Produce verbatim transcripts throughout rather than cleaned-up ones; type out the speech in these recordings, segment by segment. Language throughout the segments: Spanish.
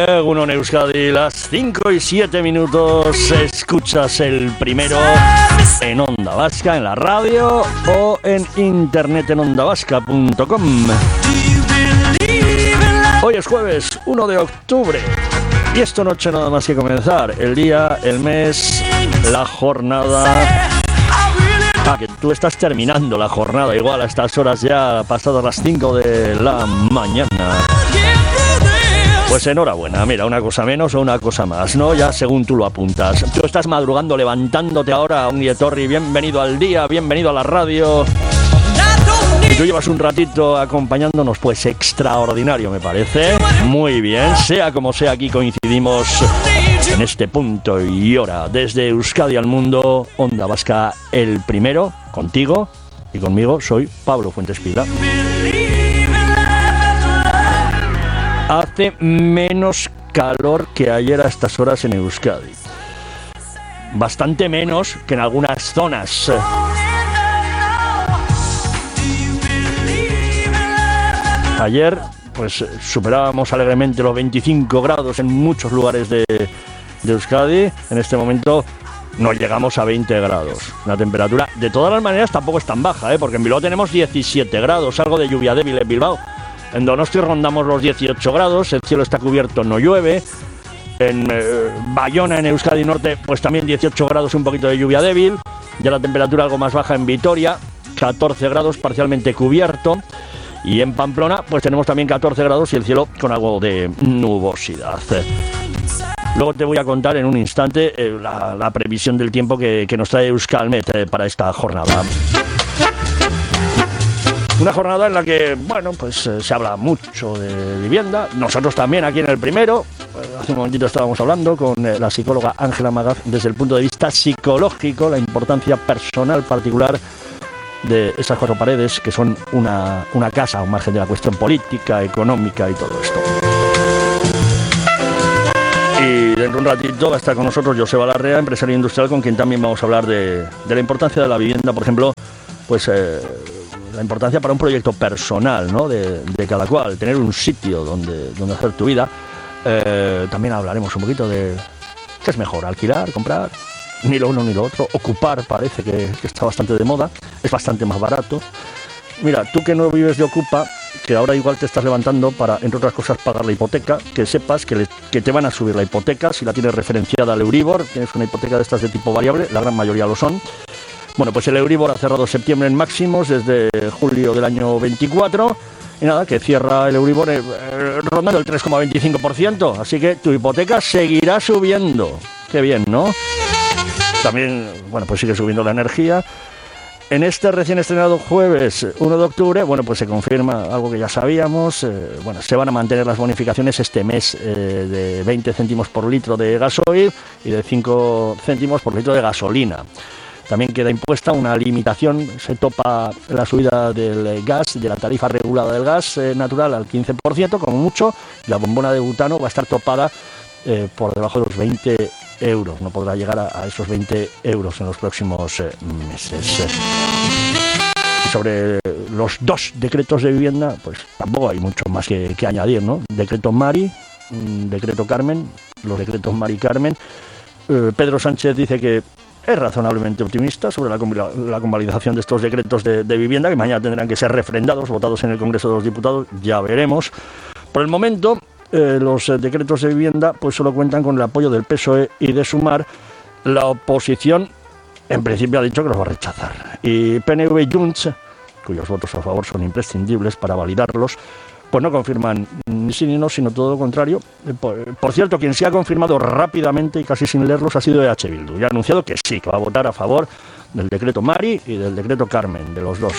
Egunon Euskadi, las cinco y siete minutos. Escuchas el primero en Onda Vasca, en la radio o en internet en onda vasca punto com. Hoy es jueves uno de octubre y esto no echa nada más que comenzar. El día, el mes, la jornada. Ah, que tú estás terminando la jornada igual a estas horas ya pasadas las cinco de la mañana. Pues enhorabuena, mira, una cosa menos o una cosa más, ¿no? Ya según tú lo apuntas. Tú estás madrugando, levantándote ahora, un Nietorri, bienvenido al día, bienvenido a la radio. Y tú llevas un ratito acompañándonos, pues extraordinario me parece. Muy bien, sea como sea, aquí coincidimos en este punto y hora. Desde Euskadi al mundo, Onda Vasca, el primero, contigo y conmigo, soy Pablo Fuentes Pila. Hace menos calor que ayer a estas horas en Euskadi. Bastante menos que en algunas zonas. Ayer, pues superábamos alegremente los veinticinco grados en muchos lugares de, de Euskadi. En este momento no llegamos a veinte grados. La temperatura, de todas las maneras, tampoco es tan baja, ¿eh? Porque en Bilbao tenemos diecisiete grados, algo de lluvia débil en Bilbao. En Donosti rondamos los dieciocho grados, el cielo está cubierto, no llueve. En eh, Bayona, en Euskadi Norte, pues también dieciocho grados, un poquito de lluvia débil. Ya la temperatura algo más baja en Vitoria, catorce grados, parcialmente cubierto. Y en Pamplona, pues tenemos también catorce grados y el cielo con algo de nubosidad. Luego te voy a contar en un instante eh, la, la previsión del tiempo que, que nos trae Euskalmet eh, para esta jornada. Una jornada en la que, bueno, pues eh, se habla mucho de vivienda. Nosotros también aquí en el primero. Eh, hace un momentito estábamos hablando con eh, la psicóloga Ángela Magaz desde el punto de vista psicológico, la importancia personal particular de esas cuatro paredes que son una, una casa, a un margen de la cuestión política, económica y todo esto. Y dentro de un ratito va a estar con nosotros Joseba Larrea, empresario industrial, con quien también vamos a hablar de, de la importancia de la vivienda, por ejemplo, pues eh, la importancia para un proyecto personal, ¿no? de, de cada cual, tener un sitio donde, donde hacer tu vida. Eh, también hablaremos un poquito de qué es mejor, alquilar, comprar. Ni lo uno ni lo otro. Ocupar parece que, que está bastante de moda. Es bastante más barato. Mira, tú que no vives de Ocupa, que ahora igual te estás levantando para, entre otras cosas, pagar la hipoteca, que sepas que, le, que te van a subir la hipoteca si la tienes referenciada al Euribor. Tienes una hipoteca de estas de tipo variable, la gran mayoría lo son. Bueno, pues el Euribor ha cerrado septiembre en máximos desde julio del año veinticuatro. Y nada, que cierra el Euribor eh, rondando el tres coma veinticinco por ciento. Así que tu hipoteca seguirá subiendo. Qué bien, ¿no? También, bueno, pues sigue subiendo la energía. En este recién estrenado jueves uno de octubre, bueno, pues se confirma algo que ya sabíamos. Eh, bueno, se van a mantener las bonificaciones este mes eh, de veinte céntimos por litro de gasoil y de cinco céntimos por litro de gasolina. También queda impuesta una limitación, se topa la subida del gas, de la tarifa regulada del gas eh, natural al quince por ciento, como mucho. La bombona de butano va a estar topada eh, por debajo de los veinte euros, no podrá llegar a, a esos veinte euros en los próximos eh, meses. Y sobre los dos decretos de vivienda, pues tampoco hay mucho más que, que añadir, ¿no? Decreto Mari, decreto Carmen, los decretos Mari y Carmen. Eh, Pedro Sánchez dice que es razonablemente optimista sobre la, la convalidación de estos decretos de, de vivienda, que mañana tendrán que ser refrendados, votados en el Congreso de los Diputados, ya veremos. Por el momento, Eh, los eh, decretos de vivienda pues solo cuentan con el apoyo del P S O E y de Sumar. La oposición en principio ha dicho que los va a rechazar, y P N V y Junts, cuyos votos a favor son imprescindibles para validarlos, pues no confirman ni sí ni no, sino todo lo contrario. Eh, por, por cierto, quien se ha confirmado rápidamente y casi sin leerlos ha sido E H Bildu, y ha anunciado que sí, que va a votar a favor del decreto Mari y del decreto Carmen, de los dos.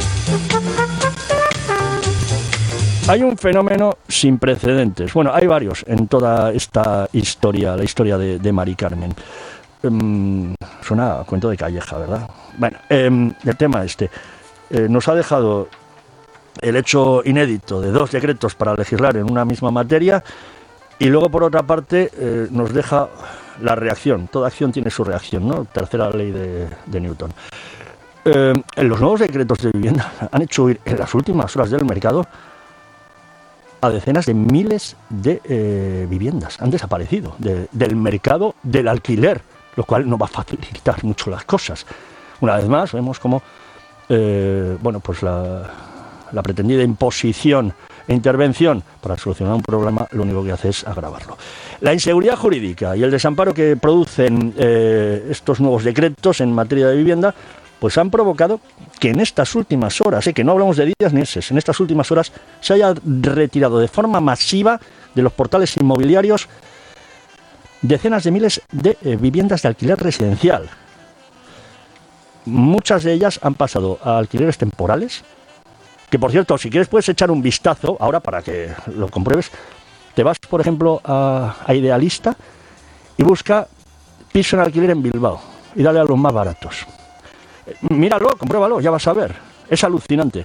Hay un fenómeno sin precedentes. Bueno, hay varios en toda esta historia, la historia de, de Mari Carmen. Um, suena a cuento de calleja, ¿verdad? Bueno, um, el tema este. Eh, nos ha dejado el hecho inédito de dos decretos para legislar en una misma materia, y luego, por otra parte, eh, nos deja la reacción. Toda acción tiene su reacción, ¿no? Tercera ley de, de Newton. Eh, los nuevos decretos de vivienda han hecho huir en las últimas horas del mercado a decenas de miles de eh, viviendas. Han desaparecido de, del mercado del alquiler, lo cual no va a facilitar mucho las cosas. Una vez más, vemos como eh, bueno, pues la, la pretendida imposición e intervención para solucionar un problema lo único que hace es agravarlo. La inseguridad jurídica y el desamparo que producen eh, estos nuevos decretos en materia de vivienda pues han provocado que en estas últimas horas, eh, que no hablamos de días ni meses, en estas últimas horas se haya retirado de forma masiva de los portales inmobiliarios decenas de miles de eh, viviendas de alquiler residencial. Muchas de ellas han pasado a alquileres temporales, que por cierto, si quieres puedes echar un vistazo, ahora para que lo compruebes, te vas por ejemplo a, a Idealista y busca piso en alquiler en Bilbao y dale a los más baratos. Míralo, compruébalo, ya vas a ver. Es alucinante.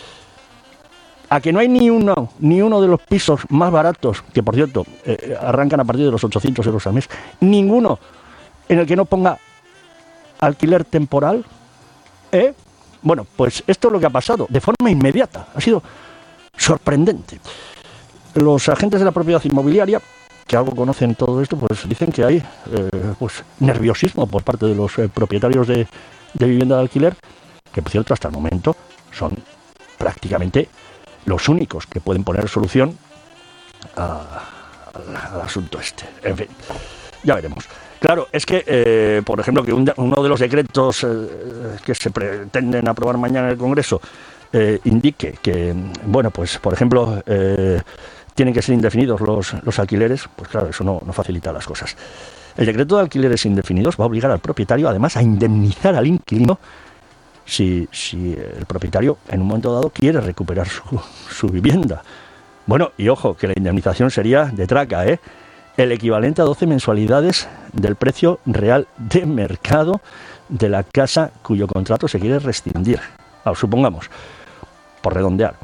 A que no hay ni uno, ni uno de los pisos más baratos, que por cierto, eh, arrancan a partir de los ochocientos euros al mes, ninguno en el que no ponga alquiler temporal, ¿eh? Bueno, pues esto es lo que ha pasado, de forma inmediata. Ha sido sorprendente. Los agentes de la propiedad inmobiliaria, que algo conocen todo esto, pues dicen que hay eh, pues nerviosismo por parte de los eh, propietarios de de vivienda de alquiler, que por cierto hasta el momento son prácticamente los únicos que pueden poner solución a, a, al asunto este. En fin, ya veremos. Claro, es que, eh, por ejemplo, que un, uno de los decretos eh, que se pretenden aprobar mañana en el Congreso eh, indique que, bueno, pues por ejemplo, eh, tienen que ser indefinidos los, los alquileres, pues claro, eso no, no facilita las cosas. El decreto de alquileres indefinidos va a obligar al propietario, además, a indemnizar al inquilino si, si el propietario, en un momento dado, quiere recuperar su, su vivienda. Bueno, y ojo, que la indemnización sería de traca, ¿eh? El equivalente a doce mensualidades del precio real de mercado de la casa cuyo contrato se quiere rescindir. Ahora, supongamos, por redondear,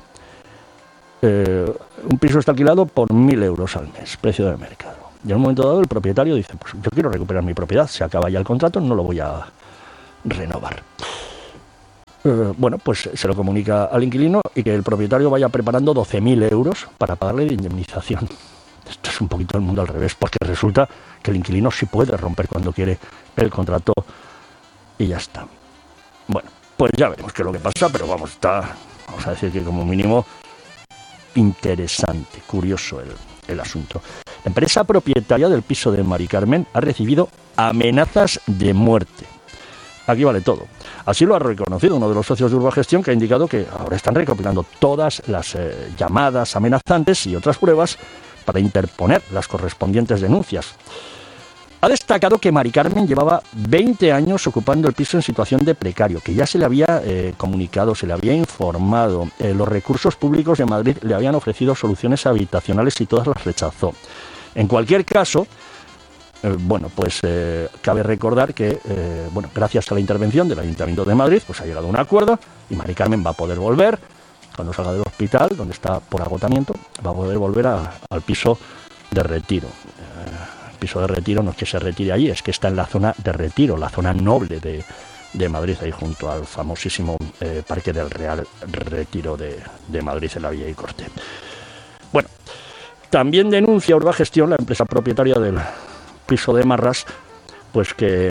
eh, un piso está alquilado por mil euros al mes, precio del mercado. Y en un momento dado el propietario dice, pues yo quiero recuperar mi propiedad, se acaba ya el contrato, no lo voy a renovar. Eh, bueno, pues se lo comunica al inquilino y que el propietario vaya preparando doce mil euros para pagarle de indemnización. Esto es un poquito el mundo al revés, porque resulta que el inquilino sí puede romper cuando quiere el contrato y ya está. Bueno, pues ya veremos qué es lo que pasa, pero vamos, está, vamos a decir que como mínimo interesante, curioso el, el asunto. La empresa propietaria del piso de Mari Carmen ha recibido amenazas de muerte. Aquí vale todo. Así lo ha reconocido uno de los socios de Urbagestión, que ha indicado que ahora están recopilando todas las eh, llamadas amenazantes y otras pruebas para interponer las correspondientes denuncias. Ha destacado que Mari Carmen llevaba veinte años ocupando el piso en situación de precario, que ya se le había eh, comunicado, se le había informado. Eh, los recursos públicos de Madrid le habían ofrecido soluciones habitacionales y todas las rechazó. En cualquier caso, eh, bueno, pues eh, cabe recordar que, eh, bueno, gracias a la intervención del Ayuntamiento de Madrid, pues ha llegado a un acuerdo y Mari Carmen va a poder volver, cuando salga del hospital, donde está por agotamiento, va a poder volver a, al piso de retiro. Eh, el piso de retiro no es que se retire allí, es que está en la zona de retiro, la zona noble de, de Madrid, ahí junto al famosísimo eh, Parque del Real Retiro de, de Madrid, en la Villa y Corte. Bueno, también denuncia Urbagestión, la empresa propietaria del piso de Marras, pues que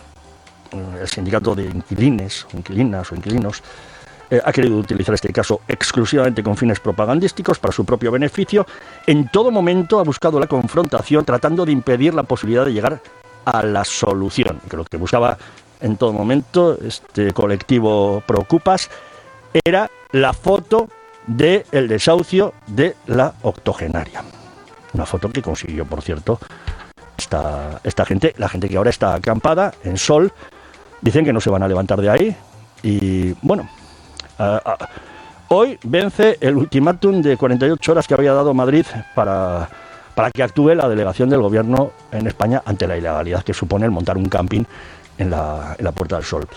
eh, el sindicato de inquilines, inquilinas o inquilinos eh, ha querido utilizar este caso exclusivamente con fines propagandísticos para su propio beneficio. En todo momento ha buscado la confrontación, tratando de impedir la posibilidad de llegar a la solución, que lo que buscaba en todo momento este colectivo Procupas era la foto del desahucio de la octogenaria. Una foto que consiguió, por cierto, esta, esta gente, la gente que ahora está acampada en Sol. Dicen que no se van a levantar de ahí. Y bueno, uh, uh, hoy vence el ultimátum de cuarenta y ocho horas que había dado Madrid para, para que actúe la delegación del gobierno en España ante la ilegalidad que supone el montar un camping en la, en la Puerta del Sol.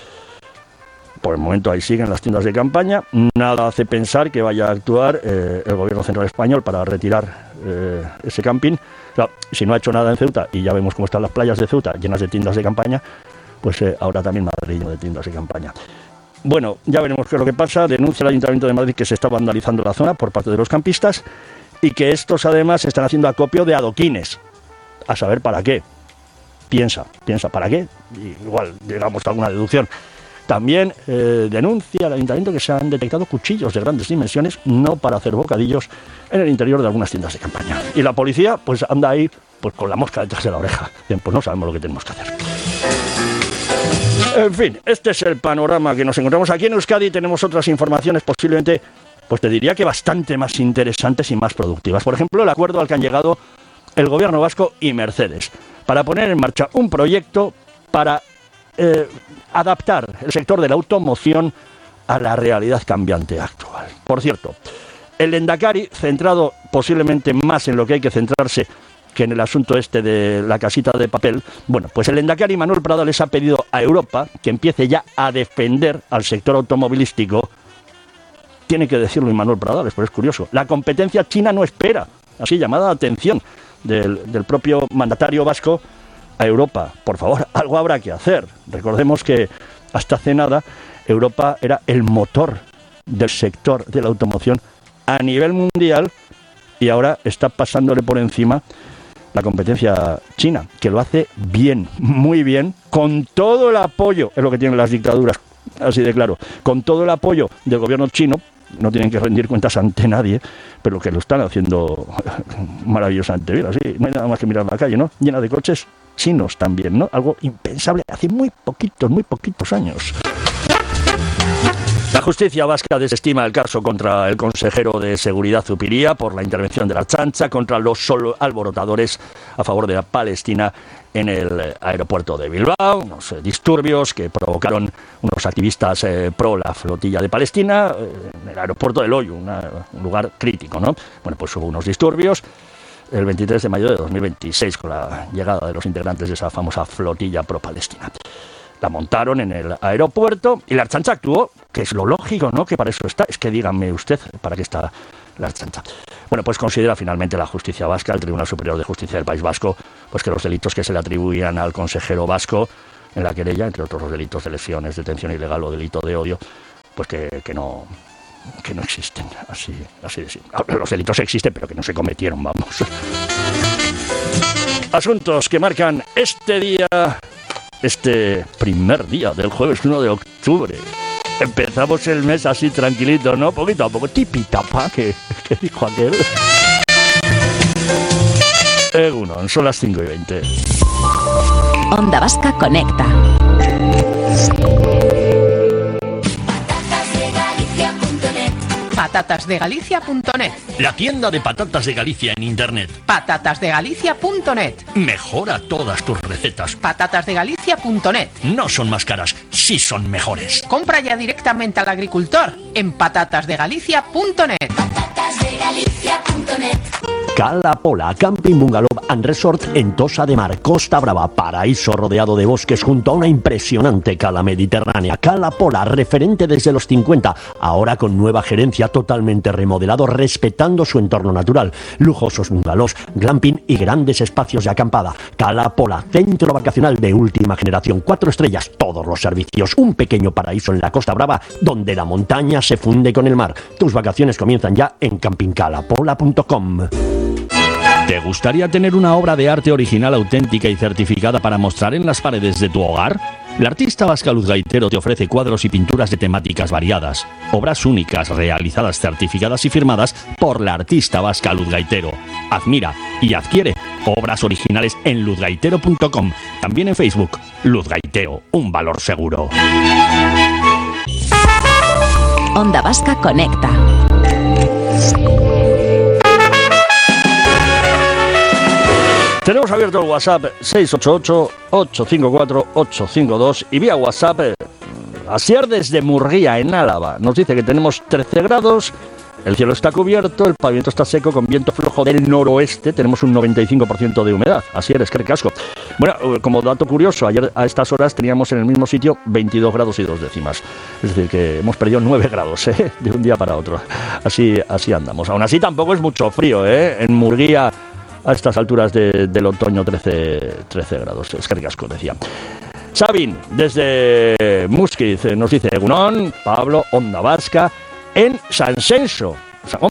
Por el momento ahí siguen las tiendas de campaña. Nada hace pensar que vaya a actuar eh, el gobierno central español para retirar eh, ese camping. Claro, si no ha hecho nada en Ceuta, y ya vemos cómo están las playas de Ceuta llenas de tiendas de campaña, pues eh, ahora también Madrid lleno de tiendas de campaña. Bueno, ya veremos qué es lo que pasa. Denuncia el Ayuntamiento de Madrid que se está vandalizando la zona por parte de los campistas. y que estos además están haciendo acopio de adoquines. A saber para qué. Piensa, piensa, ¿para qué? Igual llegamos a alguna deducción. También eh, denuncia al ayuntamiento que se han detectado cuchillos de grandes dimensiones, no para hacer bocadillos, en el interior de algunas tiendas de campaña. Y la policía pues anda ahí pues con la mosca detrás de la oreja. Bien, pues no sabemos lo que tenemos que hacer. En fin, este es el panorama que nos encontramos aquí en Euskadi. Tenemos otras informaciones posiblemente, pues te diría que bastante más interesantes y más productivas. Por ejemplo, el acuerdo al que han llegado el gobierno vasco y Mercedes para poner en marcha un proyecto para eh, adaptar el sector de la automoción a la realidad cambiante actual. Por cierto, el Lehendakari, centrado posiblemente más en lo que hay que centrarse que en el asunto este de la casita de papel, bueno, pues el Lehendakari Manuel Prado les ha pedido a Europa que empiece ya a defender al sector automovilístico. Tiene que decirlo Manuel Pradales, pero es curioso. La competencia china no espera. Así, llamada la atención del, del propio mandatario vasco a Europa. Por favor, algo habrá que hacer. Recordemos que hasta hace nada Europa era el motor del sector de la automoción a nivel mundial y ahora está pasándole por encima la competencia china, que lo hace bien, muy bien, con todo el apoyo, es lo que tienen las dictaduras, así de claro, con todo el apoyo del gobierno chino. No tienen que rendir cuentas ante nadie, pero que lo están haciendo maravillosamente bien. Así, no hay nada más que mirar la calle, ¿no? Llena de coches chinos también, ¿no? Algo impensable hace muy poquitos, muy poquitos años. La justicia vasca desestima el caso contra el consejero de Seguridad Zupiria por la intervención de la Ertzaintza contra los solo alborotadores a favor de la Palestina en el aeropuerto de Bilbao, unos eh, disturbios que provocaron unos activistas eh, pro la flotilla de Palestina eh, en el aeropuerto de Loiu, una, un lugar crítico, ¿no? Bueno, pues hubo unos disturbios el veintitrés de mayo de dos mil veintiséis con la llegada de los integrantes de esa famosa flotilla pro Palestina. La montaron en el aeropuerto y la Ertzaintza actuó, que es lo lógico, ¿no? Que para eso está. Es que díganme usted, ¿para qué está la Ertzaintza? Bueno, pues considera finalmente la justicia vasca, el Tribunal Superior de Justicia del País Vasco, pues que los delitos que se le atribuían al consejero vasco en la querella, entre otros los delitos de lesiones, detención ilegal o delito de odio, pues que, que no que no existen. Así, así de simple. Los delitos existen, pero que no se cometieron, vamos. Asuntos que marcan este día... Este primer día del jueves uno de octubre. Empezamos el mes así tranquilito, ¿no? Poquito a poco. Tipitapa, que, que dijo aquel. Egunon, son las cinco y veinte. Onda Vasca conecta. patatas de galicia punto net. La tienda de patatas de Galicia en internet. patatas de galicia punto net. Mejora todas tus recetas. patatas de galicia punto net. No son más caras, sí son mejores. Compra ya directamente al agricultor en patatas de galicia punto net. patatas de galicia punto net. Cala Pola, Camping Bungalow and Resort en Tosa de Mar, Costa Brava, paraíso rodeado de bosques junto a una impresionante cala mediterránea. Cala Pola, referente desde los cincuenta, ahora con nueva gerencia, totalmente remodelado, respetando su entorno natural. Lujosos bungalows, glamping y grandes espacios de acampada. Cala Pola, centro vacacional de última generación, cuatro estrellas, todos los servicios, un pequeño paraíso en la Costa Brava, donde la montaña se funde con el mar. Tus vacaciones comienzan ya en camping cala pola punto com. ¿Te gustaría tener una obra de arte original, auténtica y certificada para mostrar en las paredes de tu hogar? La artista vasca Luz Gaitero te ofrece cuadros y pinturas de temáticas variadas, obras únicas, realizadas, certificadas y firmadas por la artista vasca Luz Gaitero. Admira y adquiere obras originales en luz gaitero punto com, también en Facebook. Luz Gaitero, un valor seguro. Onda Vasca conecta. Tenemos abierto el WhatsApp seis ocho ocho, ocho cinco cuatro, ocho cinco dos y vía WhatsApp eh, Asier desde Murguía, en Álava. Nos dice que tenemos trece grados, el cielo está cubierto, el pavimento está seco con viento flojo del noroeste, tenemos un noventa y cinco por ciento de humedad. Asier, es que casco. Bueno, como dato curioso, ayer a estas horas teníamos en el mismo sitio veintidós grados y dos décimas. Es decir, que hemos perdido nueve grados, ¿eh? De un día para otro. Así, así andamos. Aún así tampoco es mucho frío, ¿eh? En Murguía, a estas alturas de, del otoño, trece, trece grados. Es que ricasco, decía. Sabin, desde Musquiz, nos dice Egunon, Pablo, Onda Vasca, en San Senso. O sea, hombre,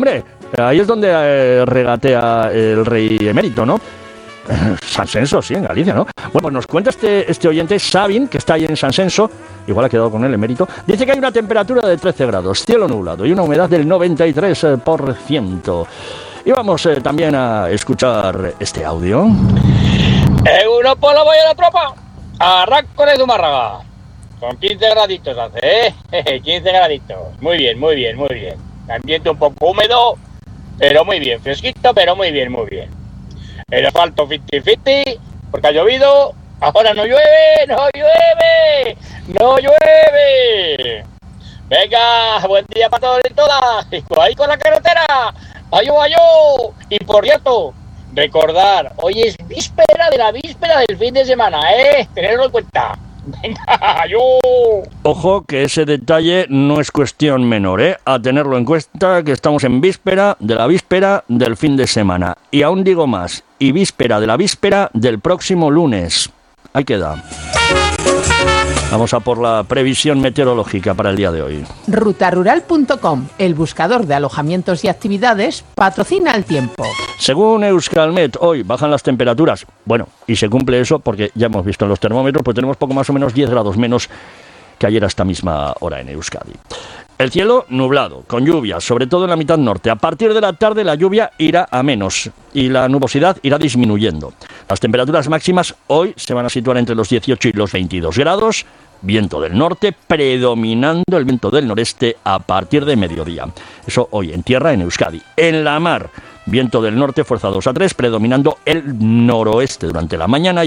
Ahí es donde eh, regatea el rey emérito, ¿no? Sansenso, sí, en Galicia, ¿no? Bueno, pues nos cuenta este, este oyente, Sabin, que está ahí en Sansenso, igual ha quedado con el emérito, dice que hay una temperatura de trece grados, cielo nublado y una humedad del noventa y tres por ciento. Y vamos eh, también a escuchar este audio. Uno por la boya de la tropa, arranco de Zumárraga, con quince graditos hace, ¿eh? quince graditos, muy bien, muy bien, muy bien. Ambiente un poco húmedo, pero muy bien, fresquito, pero muy bien, muy bien. El asfalto cincuenta cincuenta, porque ha llovido, ahora no llueve, no llueve, no llueve. Venga, buen día para todos y todas, ahí con la carretera, ayú, ayú. Y por cierto, recordar, hoy es víspera de la víspera del fin de semana, ¿eh? Tenerlo en cuenta. Venga, ayú. Ojo que ese detalle no es cuestión menor, ¿eh? A tenerlo en cuenta que estamos en víspera de la víspera del fin de semana. Y aún digo más, y víspera de la víspera del próximo lunes. Ahí queda. Vamos a por la previsión meteorológica para el día de hoy. Rutarural punto com, el buscador de alojamientos y actividades, patrocina el tiempo. Según Euskalmet, hoy bajan las temperaturas. Bueno, y se cumple eso porque ya hemos visto en los termómetros, pues tenemos poco más o menos diez grados menos que ayer a esta misma hora en Euskadi. El cielo nublado, con lluvias, sobre todo en la mitad norte. A partir de la tarde la lluvia irá a menos y la nubosidad irá disminuyendo. Las temperaturas máximas hoy se van a situar entre los dieciocho y los veintidós grados. Viento del norte, predominando el viento del noreste a partir de mediodía. Eso hoy en tierra, en Euskadi. En la mar, viento del norte, fuerza dos a tres, predominando el noroeste durante la mañana.